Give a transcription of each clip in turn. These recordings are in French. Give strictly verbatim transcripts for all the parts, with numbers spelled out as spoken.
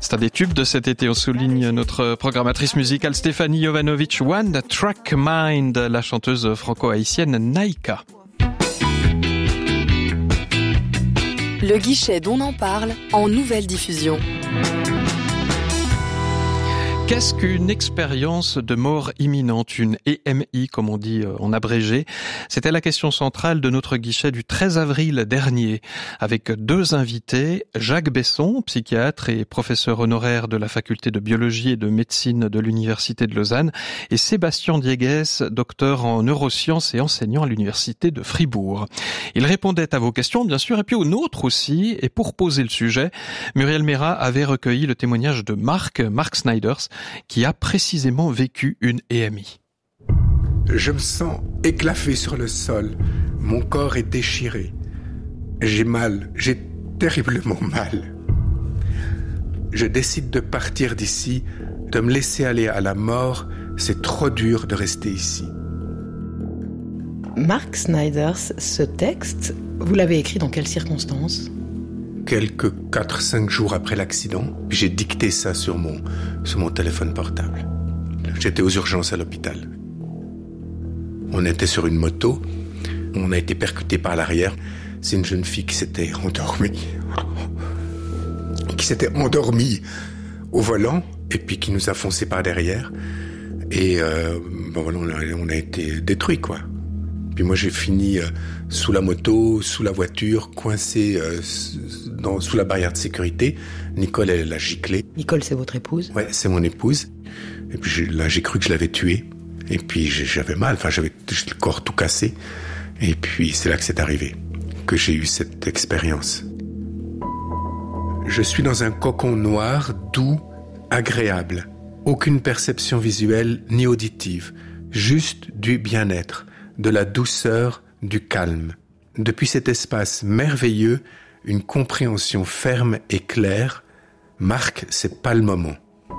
C'est un des tubes de cet été, on souligne notre programmatrice musicale Stéphanie Jovanovic. One Track Mind, la chanteuse franco-haïtienne Naïka. Le guichet dont on en parle en nouvelle diffusion. Qu'est-ce qu'une expérience de mort imminente, une E M I comme on dit en abrégé? C'était la question centrale de notre guichet du treize avril dernier, avec deux invités, Jacques Besson, psychiatre et professeur honoraire de la faculté de biologie et de médecine de l'université de Lausanne, et Sébastien Diegues, docteur en neurosciences et enseignant à l'université de Fribourg. Ils répondaient à vos questions, bien sûr, et puis aux nôtres aussi, et pour poser le sujet, Muriel Mérat avait recueilli le témoignage de Mark, Mark Snyders, qui a précisément vécu une E M I. Je me sens éclafé sur le sol. Mon corps est déchiré. J'ai mal. J'ai terriblement mal. Je décide de partir d'ici, de me laisser aller à la mort. C'est trop dur de rester ici. Mark Snyders, ce texte, vous l'avez écrit dans quelles circonstances ? Quelques quatre cinq jours après l'accident, j'ai dicté ça sur mon, sur mon téléphone portable. J'étais aux urgences à l'hôpital. On était sur une moto, on a été percuté par l'arrière. C'est une jeune fille qui s'était endormie, qui s'était endormie au volant et puis qui nous a foncé par derrière. Et euh, ben voilà, on a, on a été détruits, quoi. Puis moi, j'ai fini euh, sous la moto, sous la voiture, coincé euh, dans, sous la barrière de sécurité. Nicole, elle l'a giclé. Nicole, c'est votre épouse ? Ouais, c'est mon épouse. Et puis j'ai, là, j'ai cru que je l'avais tuée. Et puis j'avais mal, enfin, j'avais le corps tout cassé. Et puis c'est là que c'est arrivé, que j'ai eu cette expérience. Je suis dans un cocon noir, doux, agréable. Aucune perception visuelle ni auditive. Juste du bien-être. De la douceur, du calme. Depuis cet espace merveilleux, une compréhension ferme et claire. Marc, c'est pas le moment.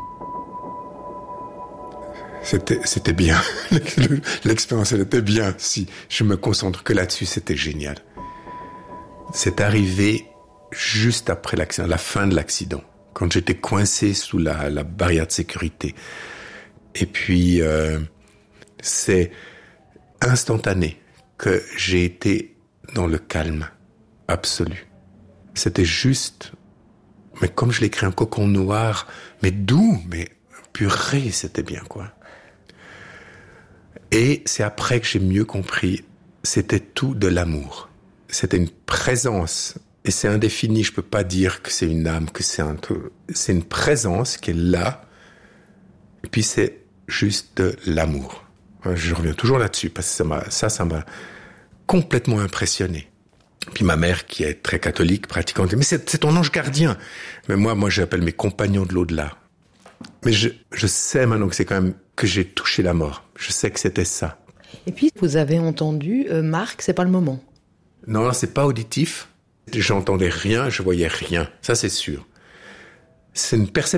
C'était, c'était bien. L'expérience, elle était bien. Si je me concentre que là-dessus, c'était génial. C'est arrivé juste après l'accident, la fin de l'accident, quand j'étais coincé sous la, la barrière de sécurité. Et puis, euh, c'est instantané que j'ai été dans le calme absolu. C'était juste, mais comme je l'ai écrit, un cocon noir, mais doux, mais purée, c'était bien, quoi. Et c'est après que j'ai mieux compris, c'était tout de l'amour. C'était une présence, et c'est indéfini, je peux pas dire que c'est une âme, que c'est un truc, c'est une présence qui est là, et puis c'est juste de l'amour. Je reviens toujours là-dessus, parce que ça m'a, ça, ça m'a complètement impressionné. Puis ma mère, qui est très catholique, pratiquante, mais c'est, c'est ton ange gardien. Mais moi, moi, j'appelle mes compagnons de l'au-delà. Mais je, je sais maintenant que c'est quand même que j'ai touché la mort. Je sais que c'était ça. Et puis, vous avez entendu, euh, Marc, c'est pas le moment. Non, c'est pas auditif. J'entendais rien, je voyais rien. Ça, c'est sûr. C'est une perception.